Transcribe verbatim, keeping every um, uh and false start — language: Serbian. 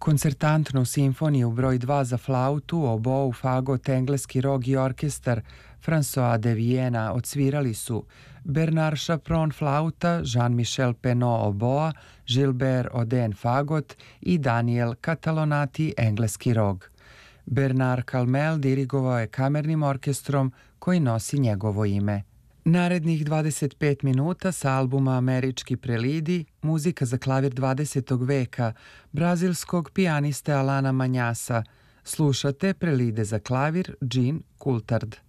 Koncertantnu simfoniju broj dva za flautu, obou, fagot, engleski rog i orkestar François de Viena odsvirali su Bernard Chapron flauta, Jean-Michel Penot oboa, Gilbert Oden fagot i Daniel Catalonati engleski rog. Bernard Calmel dirigovao je kamernim orkestrom koji nosi njegovo ime. Narednih dvadeset pet minuta sa albuma Američki prelidi, muzika za klavir dvadesetog veka, brazilskog pijaniste Alana Manjasa. Slušate prelide za klavir Jean Coulthard.